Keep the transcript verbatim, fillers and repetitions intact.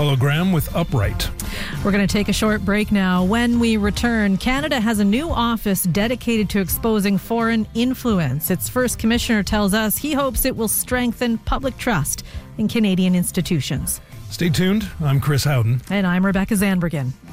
Hologram with Upright. We're going to take a short break now. When we return, Canada has a new office dedicated to exposing foreign influence. Its first commissioner tells us he hopes it will strengthen public trust in Canadian institutions. Stay tuned. I'm Chris Howden. And I'm Rebecca Zandbergen.